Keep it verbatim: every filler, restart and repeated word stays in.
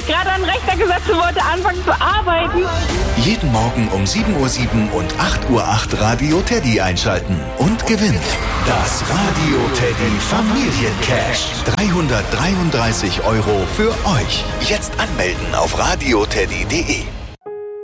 gerade an den Rechner gesetzt und wollte anfangen zu arbeiten. Jeden Morgen um sieben Uhr sieben und acht Uhr acht Radio Teddy einschalten und gewinnen. Das Radio Teddy Familiencash. dreihundertdreiunddreißig Euro für euch. Jetzt anmelden auf radioteddy punkt de.